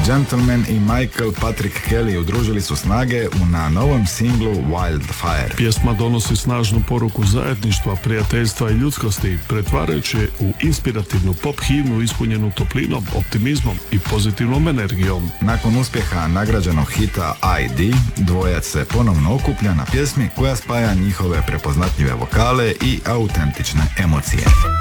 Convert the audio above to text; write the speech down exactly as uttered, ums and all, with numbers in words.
Gentleman i Michael Patrick Kelly udružili su snage u na novom singlu Wildfire. Pjesma donosi snažnu poruku zajedništva, prijateljstva i ljudskosti, pretvarajući je u inspirativnu pop himnu ispunjenu toplinom, optimizmom i pozitivnom energijom. Nakon uspjeha nagrađenog hita I D, dvojac se ponovno okuplja na pjesmi koja spaja njihove prepoznatljive vokale i autentične emocije.